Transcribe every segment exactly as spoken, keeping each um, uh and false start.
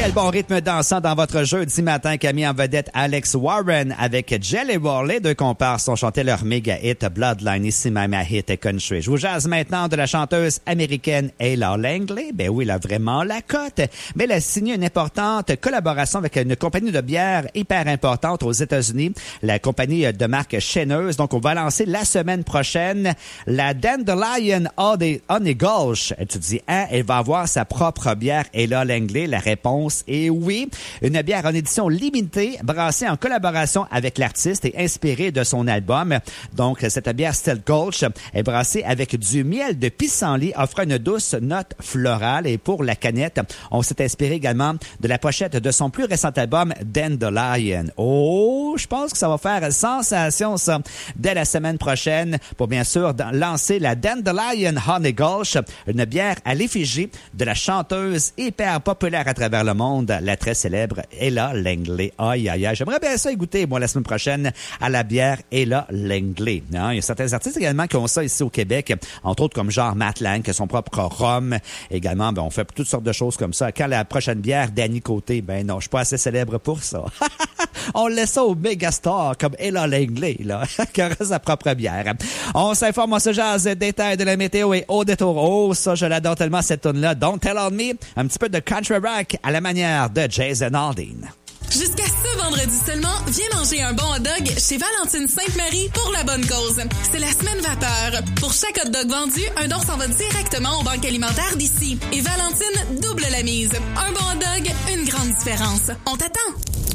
Quel bon rythme dansant dans votre jeudi matin qu'a mis en vedette Alex Warren avec Jelly Roll. Les deux comparses ont chanté leur méga hit Bloodline, ici même à Hit Country. Je vous jase maintenant de la chanteuse américaine Ella Langley. Ben oui, elle a vraiment la cote. Mais elle a signé une importante collaboration avec une compagnie de bière hyper importante aux États-Unis, la compagnie de marque Chêneuse. Donc, on va lancer la semaine prochaine la Dandelion Honey Gulch. Tu dis, hein, elle va avoir sa propre bière Ella Langley. La réponse et oui, une bière en édition limitée, brassée en collaboration avec l'artiste et inspirée de son album. Donc, cette bière Stealth Gulch est brassée avec du miel de pissenlit, offrant une douce note florale. Et pour la canette, on s'est inspiré également de la pochette de son plus récent album, Dandelion. Oh, je pense que ça va faire sensation, ça, dès la semaine prochaine, pour bien sûr lancer la Dandelion Honey Gulch, une bière à l'effigie de la chanteuse hyper populaire à travers le monde, la très célèbre Ella Langley. Aïe, aïe, aïe. J'aimerais bien ça y goûter, moi, la semaine prochaine, à la bière Ella Langley. Hein? Il y a certains artistes également qui ont ça ici au Québec, entre autres comme genre Matt Lang, qui a son propre rhum. Également, ben, on fait toutes sortes de choses comme ça. Quand la prochaine bière, Danny Côté, ben non, je suis pas assez célèbre pour ça. On laisse ça aux méga-stars comme Ella Langley, là, qui aura sa propre bière. On s'informe en ce jazz détail de la météo et au détour. Oh, ça, je l'adore tellement, cette tune-là. Don't Tell on Me, un petit peu de country rock à la manière de Jason Aldean. Jusqu'à ce vendredi seulement, viens manger un bon hot dog chez Valentine Sainte-Marie pour la bonne cause. C'est la semaine vapeur. Pour chaque hot dog vendu, un don s'en va directement aux banques alimentaires d'ici. Et Valentine double la mise. Un bon hot dog, une grande différence. On t'attend!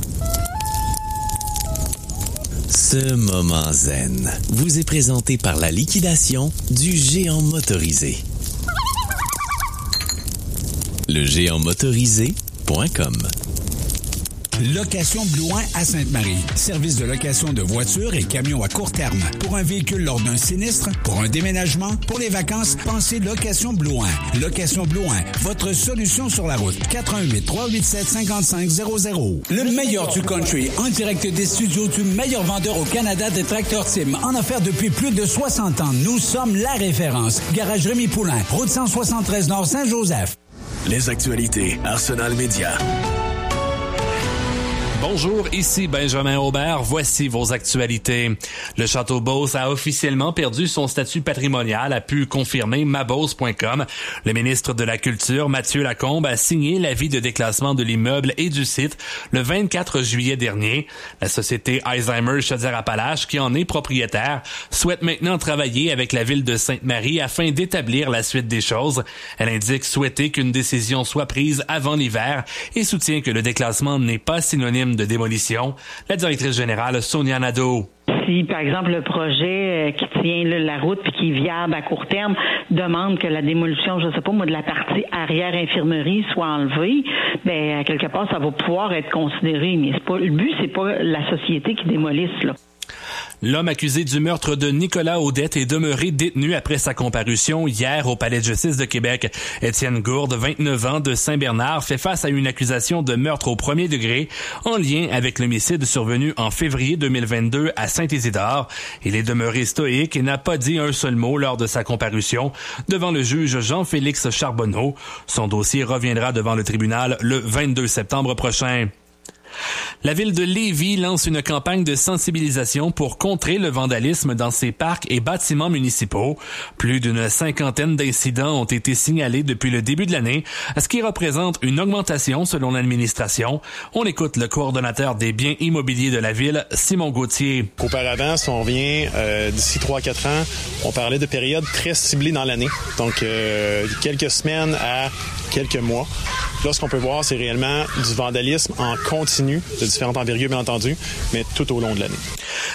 Ce moment zen vous est présenté par la liquidation du géant motorisé. Le géant motorisé point com. Location Blouin à Sainte-Marie. Service de location de voitures et camions à court terme. Pour un véhicule lors d'un sinistre, pour un déménagement, pour les vacances, pensez Location Blouin. Location Blouin, votre solution sur la route. quatre un huit, trois huit sept, cinq cinq zéro zéro. Le meilleur du country, en direct des studios du meilleur vendeur au Canada de Tracteur Tim. En affaires depuis plus de soixante ans, nous sommes la référence. Garage Rémi Poulain, route cent soixante-treize Nord Saint-Joseph. Les actualités Arsenal Média. Bonjour, ici Benjamin Aubert. Voici vos actualités. Le Château Beauce a officiellement perdu son statut patrimonial, a pu confirmer ma beauce point com. Le ministre de la Culture, Mathieu Lacombe, a signé l'avis de déclassement de l'immeuble et du site le vingt-quatre juillet dernier. La société Alzheimer Chaudière-Appalaches, qui en est propriétaire, souhaite maintenant travailler avec la ville de Sainte-Marie afin d'établir la suite des choses. Elle indique souhaiter qu'une décision soit prise avant l'hiver et soutient que le déclassement n'est pas synonyme de démolition. La directrice générale, Sonia Nadeau. Si, par exemple, le projet euh, qui tient là, la route puis qui est viable à court terme demande que la démolition, je sais pas moi, de la partie arrière-infirmerie soit enlevée, ben, à quelque part, ça va pouvoir être considéré. Mais c'est pas, le but, c'est pas la société qui démolisse, là. L'homme accusé du meurtre de Nicolas Audette est demeuré détenu après sa comparution hier au Palais de justice de Québec. Étienne Gourde, vingt-neuf ans, de Saint-Bernard, fait face à une accusation de meurtre au premier degré en lien avec l'homicide survenu en février deux mille vingt-deux à Saint-Isidore. Il est demeuré stoïque et n'a pas dit un seul mot lors de sa comparution devant le juge Jean-Félix Charbonneau. Son dossier reviendra devant le tribunal le vingt-deux septembre prochain. La ville de Lévis lance une campagne de sensibilisation pour contrer le vandalisme dans ses parcs et bâtiments municipaux. Plus d'une cinquantaine d'incidents ont été signalés depuis le début de l'année, ce qui représente une augmentation selon l'administration. On écoute le coordonnateur des biens immobiliers de la ville, Simon Gauthier. Auparavant, si on revient euh, d'ici trois à quatre ans, on parlait de périodes très ciblées dans l'année. Donc, euh, quelques semaines à quelques mois. Là, ce qu'on peut voir, c'est réellement du vandalisme en continu, de différentes envergures, bien entendu, mais tout au long de l'année.